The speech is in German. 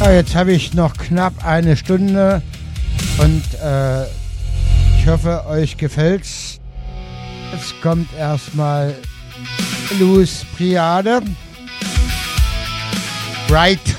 Jetzt habe ich noch knapp eine Stunde und ich hoffe, euch gefällt's. Jetzt kommt erstmal Luis Priade. Right.